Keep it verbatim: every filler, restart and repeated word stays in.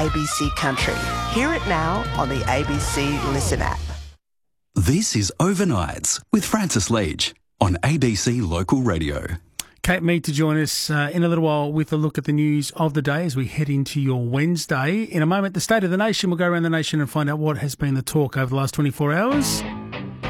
A B C Country. Hear it now on the A B C Listen app. This is Overnights with Francis Leach on A B C Local Radio. Kate Mead to join us uh, in a little while with a look at the news of the day as we head into your Wednesday. In a moment, the State of the Nation. We'll go around the nation and find out what has been the talk over the last twenty-four hours.